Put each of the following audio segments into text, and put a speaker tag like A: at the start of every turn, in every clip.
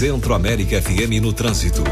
A: Centro-América FM no trânsito.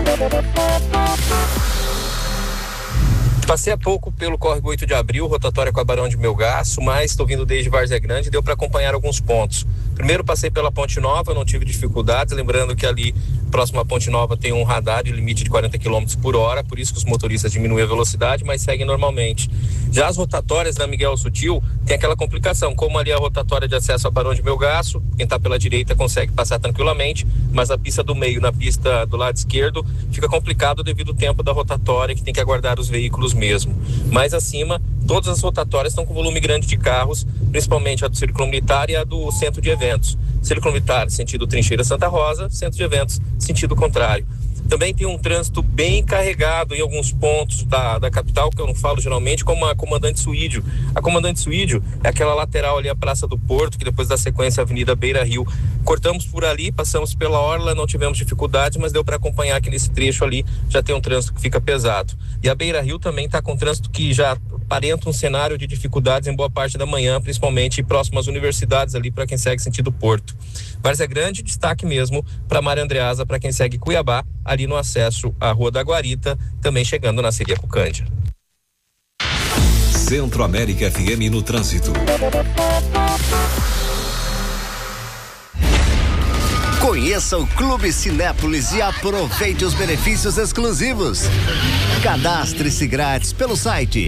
B: Passei há pouco pelo córrego 8 de abril, rotatória com a Barão de Melgaço, mas estou vindo desde Várzea Grande, deu para acompanhar alguns pontos. Primeiro passei pela Ponte Nova, não tive dificuldades, lembrando que ali próximo à Ponte Nova tem um radar de limite de 40 km por hora, por isso que os motoristas diminuem a velocidade, mas seguem normalmente. Já as rotatórias da Miguel Sutil tem aquela complicação, como ali a rotatória de acesso a Barão de Melgaço, quem está pela direita consegue passar tranquilamente, mas a pista do meio, na pista do lado esquerdo, fica complicado devido ao tempo da rotatória, que tem que aguardar os veículos mesmo. Mais acima, todas as rotatórias estão com volume grande de carros, principalmente a do Círculo Militar e a do Centro de Eventos. Círculo Militar, sentido Trincheira Santa Rosa, Centro de Eventos, sentido contrário. Também tem um trânsito bem carregado em alguns pontos da capital, que eu não falo geralmente, como a Comandante Suídio. A Comandante Suídio é aquela lateral ali, a Praça do Porto, que depois da sequência a Avenida Beira Rio. Cortamos por ali, passamos pela orla, não tivemos dificuldades, mas deu para acompanhar que nesse trecho ali já tem um trânsito que fica pesado. E a Beira Rio também está com trânsito que já aparenta um cenário de dificuldades em boa parte da manhã, principalmente próximo às universidades ali para quem segue sentido Porto. Várzea Grande, destaque mesmo para Maria Andreasa, para quem segue Cuiabá, ali no acesso à Rua da Guarita, também chegando na Celia Cucândia.
A: Centro-América FM no trânsito.
C: Conheça o Clube Cinépolis e aproveite os benefícios exclusivos. Cadastre-se grátis pelo site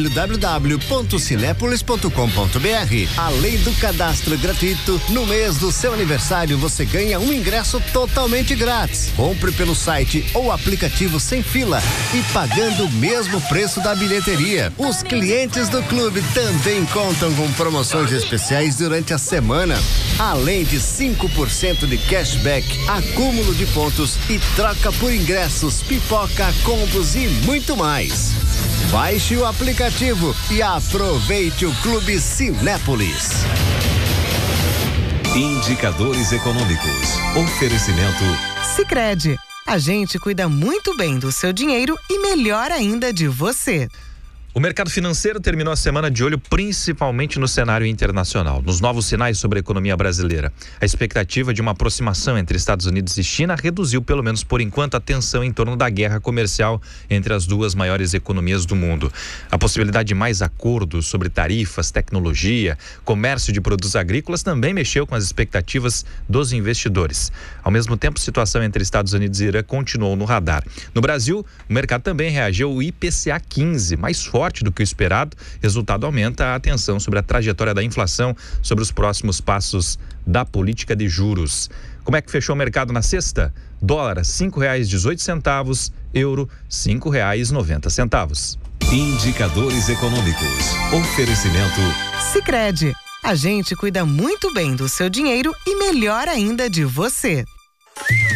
C: www.cinepolis.com.br. Além do cadastro gratuito, no mês do seu aniversário você ganha um ingresso totalmente grátis. Compre pelo site ou aplicativo sem fila e pagando o mesmo preço da bilheteria. Os clientes do clube também contam com promoções especiais durante a semana. Além de 5% de cashback, acúmulo de pontos e troca por ingressos, pipoca, combos e muito mais. Baixe o aplicativo e aproveite o Clube Cinépolis.
A: Indicadores econômicos. Oferecimento
D: Sicredi. A gente cuida muito bem do seu dinheiro e melhor ainda de você.
E: O mercado financeiro terminou a semana de olho principalmente no cenário internacional, nos novos sinais sobre a economia brasileira. A expectativa de uma aproximação entre Estados Unidos e China reduziu, pelo menos por enquanto, a tensão em torno da guerra comercial entre as duas maiores economias do mundo. A possibilidade de mais acordos sobre tarifas, tecnologia, comércio de produtos agrícolas também mexeu com as expectativas dos investidores. Ao mesmo tempo, a situação entre Estados Unidos e Irã continuou no radar. No Brasil, o mercado também reagiu ao IPCA 15, mais forte do que o esperado. Resultado aumenta a atenção sobre a trajetória da inflação, sobre os próximos passos da política de juros. Como é que fechou o mercado na sexta? Dólar, R$5,18, euro, R$5,90.
A: Indicadores econômicos. Oferecimento
D: Sicredi. A gente cuida muito bem do seu dinheiro e melhor ainda de você.